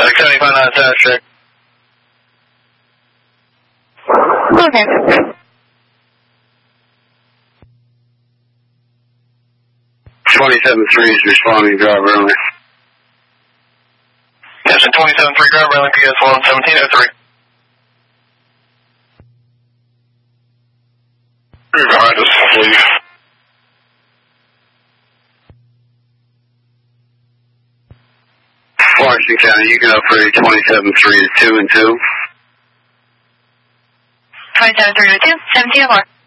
75 status check. Okay. 27-3 is responding, driver only. Yes, 27-3, driver only, PS1, 1703. You're behind us, please. Washington County, you can upgrade 27-3 to 2 and 2. 27-3 to 2, 1704.